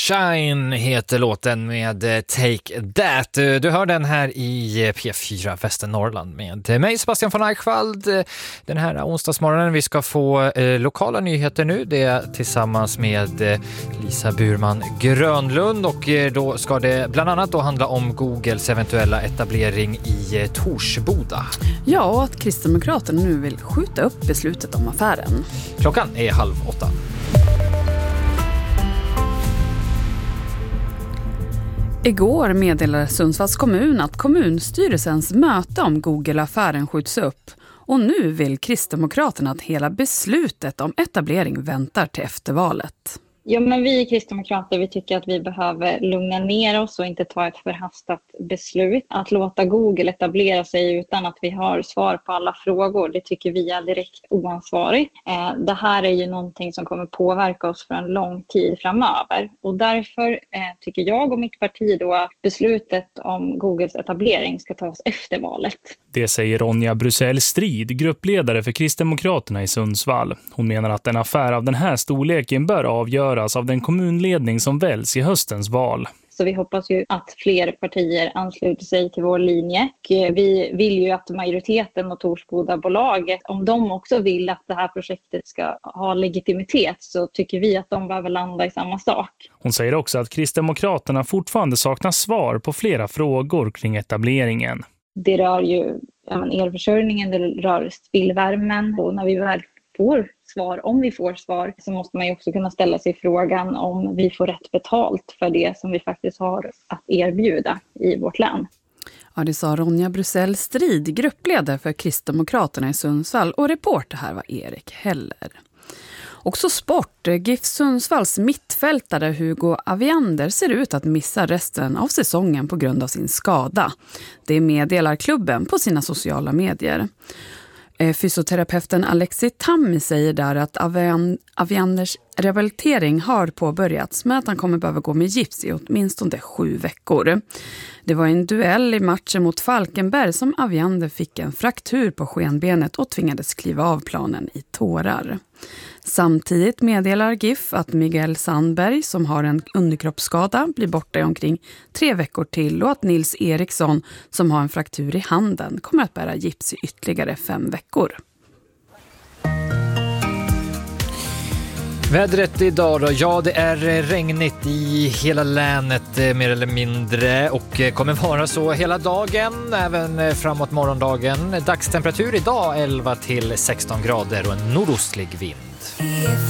Shine heter låten med Take That. Du hör den här i P4 Västernorrland med mig, Sebastian von Eichwald. Den här onsdagsmorgonen vi ska få lokala nyheter nu. Det är tillsammans med Lisa Burman Grönlund, och då ska det bland annat då handla om Googles eventuella etablering i Torsboda. Ja, och att Kristdemokraterna nu vill skjuta upp beslutet om affären. Klockan är 7:30. Igår meddelade Sundsvalls kommun att kommunstyrelsens möte om Google-affären skjuts upp. Och nu vill Kristdemokraterna att hela beslutet om etablering väntar till eftervalet. Ja, men vi kristdemokrater, vi tycker att vi behöver lugna ner oss och inte ta ett förhastat beslut. Att låta Google etablera sig utan att vi har svar på alla frågor, det tycker vi är direkt oansvarigt. Det här är ju någonting som kommer påverka oss för en lång tid framöver. Och därför tycker jag och mitt parti då att beslutet om Googles etablering ska tas efter valet. Det säger Ronja Brusell Strid, gruppledare för Kristdemokraterna i Sundsvall. Hon menar att en affär av den här storleken bör avgöras av den kommunledning som väljs i höstens val. Så vi hoppas ju att fler partier ansluter sig till vår linje. Och vi vill ju att majoriteten och Torsboda-bolaget, om de också vill att det här projektet ska ha legitimitet, så tycker vi att de behöver landa i samma sak. Hon säger också att Kristdemokraterna fortfarande saknar svar på flera frågor kring etableringen. Det rör ju elförsörjningen, det rör spillvärmen, och när vi väl får svar, om vi får svar, så måste man ju också kunna ställa sig frågan om vi får rätt betalt för det som vi faktiskt har att erbjuda i vårt län. Ja, det sa Ronja Brusell Strid, gruppledare för Kristdemokraterna i Sundsvall, och reporter här var Erik Heller. Också sport. GIF Sundsvalls mittfältare Hugo Aviander ser ut att missa resten av säsongen på grund av sin skada. Det meddelar klubben på sina sociala medier. Fysioterapeuten Alexi Tammi säger där att Avianders rehabilitering har påbörjats, men att han kommer behöva gå med gips i åtminstone 7 veckor. Det var en duell i matchen mot Falkenberg som Aviander fick en fraktur på skenbenet och tvingades kliva av planen i tårar. Samtidigt meddelar GIF att Miguel Sandberg, som har en underkroppsskada, blir borta i omkring 3 veckor till, och att Nils Eriksson, som har en fraktur i handen, kommer att bära gips i ytterligare 5 veckor. Vädret idag då? Ja, det är regnigt i hela länet mer eller mindre, och kommer vara så hela dagen, även framåt morgondagen. Dagstemperatur idag 11 till 16 grader och en nordostlig vind.